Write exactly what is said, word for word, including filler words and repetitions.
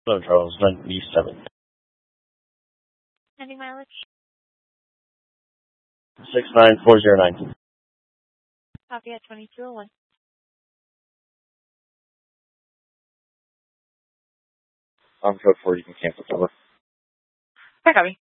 Hello, Charles. ninety-seven. Ending mileage? six nine four zero nine. Copy at twenty-two oh one. On code four, you can cancel cover. Okay, copy.